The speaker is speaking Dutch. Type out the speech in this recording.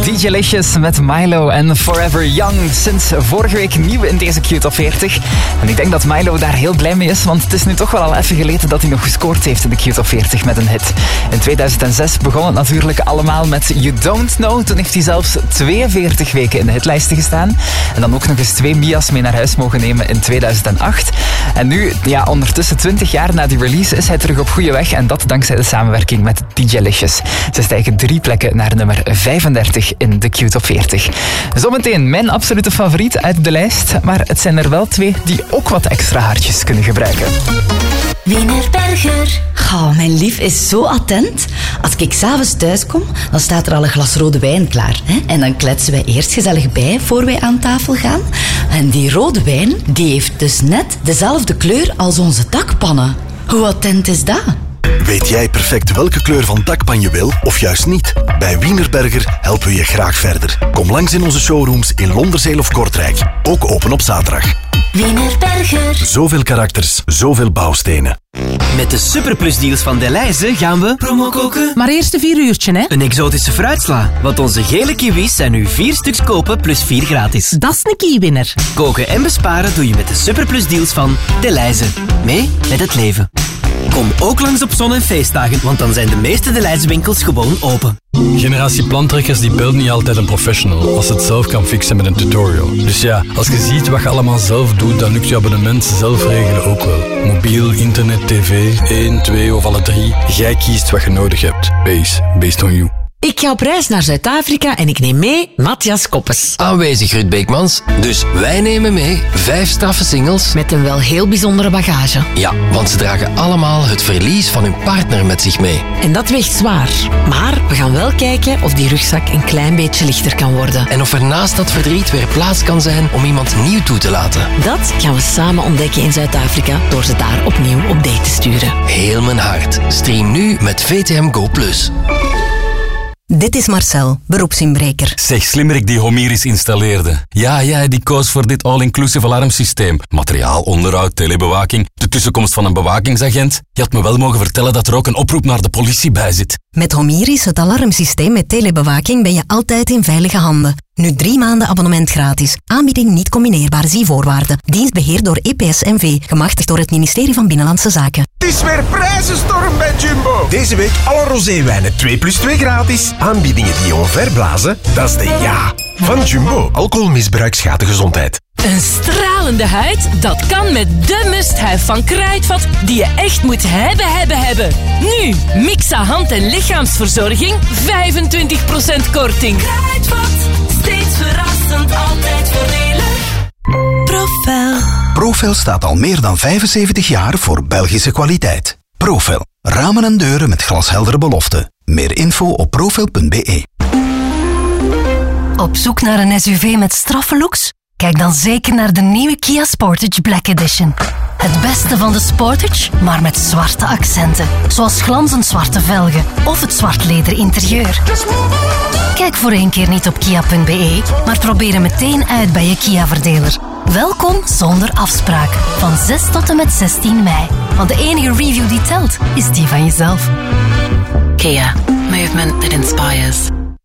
DJ Licious met Milo en Forever Young. Sinds vorige week nieuw in deze Q-top 40. En ik denk dat Milo daar heel blij mee is, want het is nu toch wel al even geleden dat hij nog gescoord heeft in de Q-top 40 met een hit. In 2006 begon het natuurlijk allemaal met You Don't Know. Toen heeft hij zelfs 42 weken in de hitlijsten gestaan. En dan ook nog eens 2 Mia's mee naar huis mogen nemen in 2008. En nu, ja, ondertussen 20 jaar na die release is hij terug op goede weg. En dat dankzij de samenwerking met DJ Licious. Ze stijgen 3 plekken naar nummer 35 in de Q-top 40. Zometeen mijn absolute favoriet uit de lijst. Maar het zijn er wel 2 die ook wat extra hartjes kunnen gebruiken. Wienerberger. Oh, mijn lief is zo attent. Als ik 's avonds thuis kom, dan staat er al een glas rode wijn klaar. Hè? En dan kletsen wij eerst gezellig bij voor wij aan tafel gaan. En die rode wijn, die heeft dus net dezelfde kleur als onze dakpannen. Hoe attent is dat? Weet jij perfect welke kleur van dakpan je wil, of juist niet? Bij Wienerberger helpen we je graag verder. Kom langs in onze showrooms in Londerzeel of Kortrijk. Ook open op zaterdag. Wienerberger. Zoveel karakters, zoveel bouwstenen. Met de superplusdeals van Delhaize gaan we promo koken. Maar eerst een 4 uurtje, hè? Een exotische fruitsla. Want onze gele kiwis zijn nu 4 stuks kopen plus 4 gratis. Dat is een kiewinner. Koken en besparen doe je met de superplusdeals van Delhaize. Mee met het leven. Kom ook langs op zon- en feestdagen, want dan zijn de meeste Delhaize winkels gewoon open. Generatie plantrekkers die belt niet altijd een professional als het zelf kan fixen met een tutorial. Dus ja, als je ziet wat je allemaal zelf doet, dan lukt je abonnement zelf regelen ook wel. Mobiel, internet, tv, 1, 2 of alle 3. Jij kiest wat je nodig hebt. Based on you. Ik ga op reis naar Zuid-Afrika en ik neem mee Matthias Koppes. Aanwezig Ruud Beekmans. Dus wij nemen mee 5 straffe singles. Met een wel heel bijzondere bagage. Ja, want ze dragen allemaal het verlies van hun partner met zich mee. En dat weegt zwaar. Maar we gaan wel kijken of die rugzak een klein beetje lichter kan worden. En of er naast dat verdriet weer plaats kan zijn om iemand nieuw toe te laten. Dat gaan we samen ontdekken in Zuid-Afrika door ze daar opnieuw op date te sturen. Heel mijn hart. Stream nu met VTM Go+. Dit is Marcel, beroepsinbreker. Zeg, slimmerik die Homiris installeerde. Ja, die koos voor dit all-inclusive alarmsysteem. Materiaal, onderhoud, telebewaking, de tussenkomst van een bewakingsagent. Je had me wel mogen vertellen dat er ook een oproep naar de politie bij zit. Met Homiris, het alarmsysteem met telebewaking, ben je altijd in veilige handen. Nu 3 maanden abonnement gratis. Aanbieding niet combineerbaar, zie voorwaarden. Dienst beheerd door EPS NV, gemachtigd door het ministerie van Binnenlandse Zaken. Het is weer prijzenstorm bij Jumbo. Deze week alle roséwijnen 2 plus 2 gratis. Aanbiedingen die je omverblazen, dat is de ja van Jumbo. Alcoholmisbruik schaadt de gezondheid. Een stralende huid, dat kan met de must-have van Kruidvat die je echt moet hebben. Nu, Mixa hand- en lichaamsverzorging, 25% korting. Kruidvat, steeds verrassend, altijd voordelig. Profel. Profel staat al meer dan 75 jaar voor Belgische kwaliteit. Profel. Ramen en deuren met glasheldere beloften. Meer info op profel.be. Op zoek naar een SUV met straffe looks? Kijk dan zeker naar de nieuwe Kia Sportage Black Edition. Het beste van de Sportage, maar met zwarte accenten. Zoals glanzend zwarte velgen of het zwart leder interieur. Kijk voor 1 keer niet op kia.be, maar probeer hem meteen uit bij je Kia-verdeler. Welkom zonder afspraak. Van 6 tot en met 16 mei. Want de enige review die telt, is die van jezelf. Kia. Movement that inspires.